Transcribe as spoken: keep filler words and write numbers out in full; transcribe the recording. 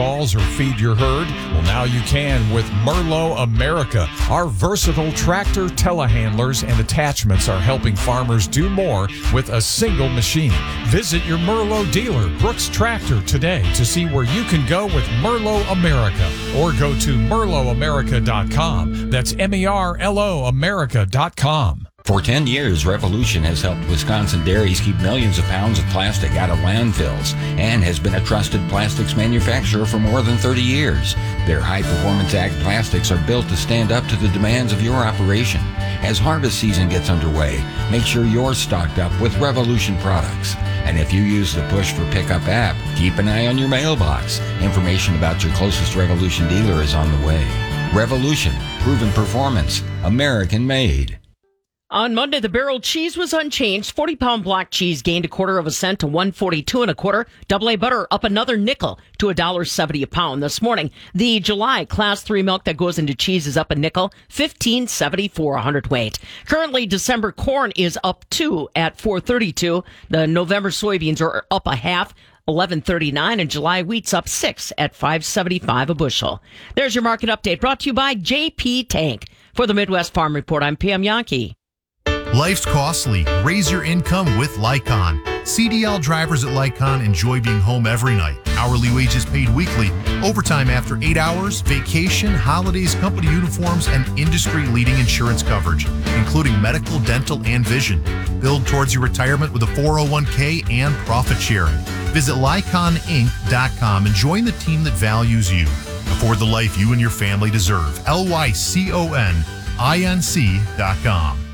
balls or feed your herd? Well, now you can with Merlo America. Our versatile tractor telehandlers and attachments are helping farmers do more with a single machine. Visit your Merlo dealer, Brooks Tractor, today to see where you can go with Merlo America, or go to merlo america dot com. That's M E R L O America dot com. For ten years, Revolution has helped Wisconsin dairies keep millions of pounds of plastic out of landfills and has been a trusted plastics manufacturer for more than thirty years. Their high-performance ag plastics are built to stand up to the demands of your operation. As harvest season gets underway, make sure you're stocked up with Revolution products. And if you use the Push for Pickup app, keep an eye on your mailbox. Information about your closest Revolution dealer is on the way. Revolution, proven performance, American made. On Monday, the barrel cheese was unchanged. forty-pound block cheese gained a quarter of a cent to one forty-two and a quarter. Double A butter up another nickel to one dollar seventy a pound. This morning, the July Class three milk that goes into cheese is up a nickel, fifteen seventy-four a hundredweight. Currently, December corn is up two at four thirty-two. The November soybeans are up a half, eleven thirty-nine, and July wheat's up six at five seventy-five a bushel. There's your market update brought to you by J P Tank. For the Midwest Farm Report, I'm Pam Yankee. Life's costly. Raise your income with Lycon. C D L drivers at Lycon enjoy being home every night. Hourly wages paid weekly, overtime after eight hours, vacation, holidays, company uniforms, and industry-leading insurance coverage, including medical, dental, and vision. Build towards your retirement with a four oh one k and profit sharing. Visit lycon inc dot com and join the team that values you. Afford the life you and your family deserve. L Y C O N I N C dot com.